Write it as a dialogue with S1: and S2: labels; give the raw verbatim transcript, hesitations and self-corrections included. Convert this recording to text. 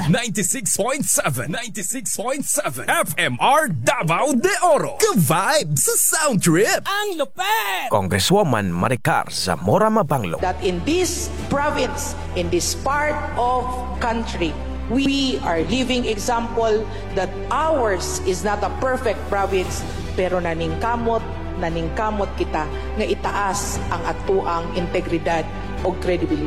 S1: ninety-six point seven, ninety-six point seven F M R Davao de Oro. Ka-vibe sa sound trip.
S2: Ang lupet!
S3: Congresswoman Maricar Zamora Mabanglo.
S4: That in this province, in this part of country, we are living example that ours is not a perfect province, pero naningkamot, naningkamot kita nga itaas ang atuang integridad o credibility.